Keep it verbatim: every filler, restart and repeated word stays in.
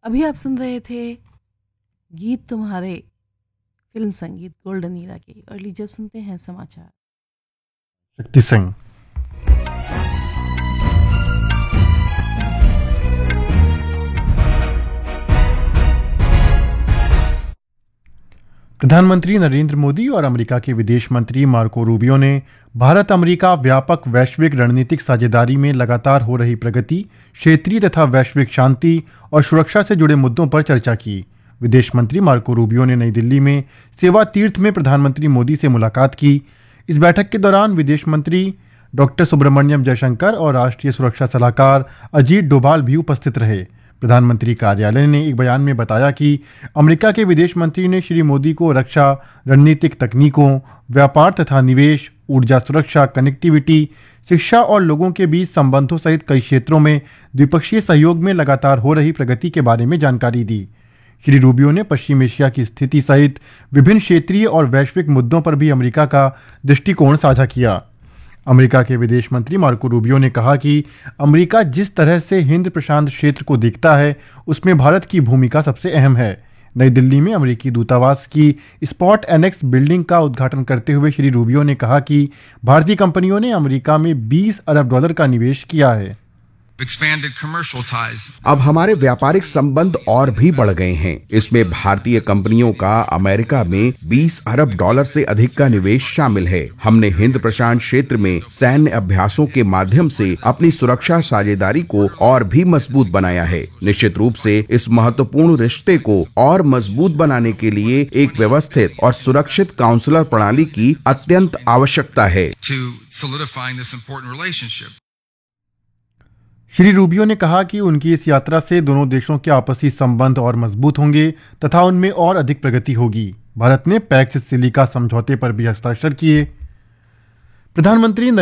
अभी आप सुन रहे थे गीत तुम्हारे फिल्म संगीत गोल्डन ईरा के। और लीजिए अब सुनते हैं समाचार। शक्ति सिंह। प्रधानमंत्री नरेंद्र मोदी और अमेरिका के विदेश मंत्री मार्को रूबियो ने भारत अमेरिका व्यापक वैश्विक रणनीतिक साझेदारी में लगातार हो रही प्रगति, क्षेत्रीय तथा वैश्विक शांति और सुरक्षा से जुड़े मुद्दों पर चर्चा की। विदेश मंत्री मार्को रूबियो ने नई दिल्ली में सेवा तीर्थ में प्रधानमंत्री मोदी से मुलाकात की। इस बैठक के दौरान विदेश मंत्री डॉक्टर सुब्रमण्यम जयशंकर और राष्ट्रीय सुरक्षा सलाहकार अजीत डोभाल भी उपस्थित रहे। प्रधानमंत्री कार्यालय ने एक बयान में बताया कि अमेरिका के विदेश मंत्री ने श्री मोदी को रक्षा, रणनीतिक तकनीकों, व्यापार तथा निवेश, ऊर्जा सुरक्षा, कनेक्टिविटी, शिक्षा और लोगों के बीच संबंधों सहित कई क्षेत्रों में द्विपक्षीय सहयोग में लगातार हो रही प्रगति के बारे में जानकारी दी। श्री रूबियो ने पश्चिम एशिया की स्थिति सहित विभिन्न क्षेत्रीय और वैश्विक मुद्दों पर भी अमेरिका का दृष्टिकोण साझा किया। अमेरिका के विदेश मंत्री मार्को रूबियो ने कहा कि अमेरिका जिस तरह से हिंद प्रशांत क्षेत्र को देखता है, उसमें भारत की भूमिका सबसे अहम है। नई दिल्ली में अमेरिकी दूतावास की स्पॉट एनेक्स बिल्डिंग का उद्घाटन करते हुए श्री रूबियो ने कहा कि भारतीय कंपनियों ने अमेरिका में बीस अरब डॉलर का निवेश किया है। अब हमारे व्यापारिक संबंध और भी बढ़ गए हैं। इसमें भारतीय कंपनियों का अमेरिका में बीस अरब डॉलर से अधिक का निवेश शामिल है। हमने हिंद प्रशांत क्षेत्र में सैन्य अभ्यासों के माध्यम से अपनी सुरक्षा साझेदारी को और भी मजबूत बनाया है। निश्चित रूप से इस महत्वपूर्ण रिश्ते को और मजबूत बनाने के लिए एक व्यवस्थित और सुरक्षित काउंसलर प्रणाली की अत्यंत आवश्यकता है। श्री रूबियो ने कहा कि उनकी इस यात्रा से दोनों देशों के आपसी संबंध और मजबूत होंगे तथा उनमें और अधिक प्रगति होगी। भारत ने पैक्स सिलिका समझौते पर भी हस्ताक्षर किए। प्रधानमंत्री